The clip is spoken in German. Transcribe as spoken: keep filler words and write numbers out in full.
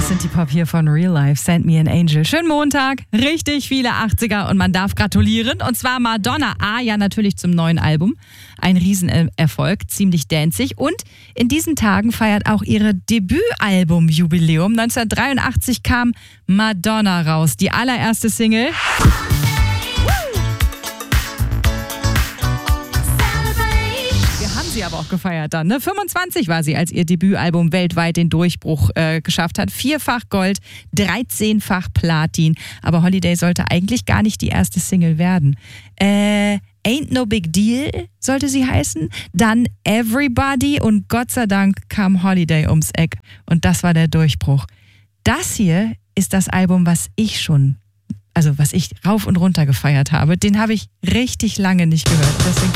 Synthie-Pop hier von Real Life, Send Me an Angel. Schönen Montag, richtig viele achtziger und man darf gratulieren. Und zwar Madonna, A, ja natürlich zum neuen Album. Ein Riesenerfolg, ziemlich danzig. Und in diesen Tagen feiert auch ihre Debütalbum-Jubiläum. neunzehnhundertdreiundachtzig kam Madonna raus, die allererste Single. Sie aber auch gefeiert dann. Ne? fünfundzwanzig war sie, als ihr Debütalbum weltweit den Durchbruch äh, geschafft hat. Vierfach Gold, dreizehnfach Platin. Aber Holiday sollte eigentlich gar nicht die erste Single werden. Äh, Ain't No Big Deal sollte sie heißen. Dann Everybody und Gott sei Dank kam Holiday ums Eck. Und das war der Durchbruch. Das hier ist das Album, was ich schon, also was ich rauf und runter gefeiert habe. Den habe ich richtig lange nicht gehört. Deswegen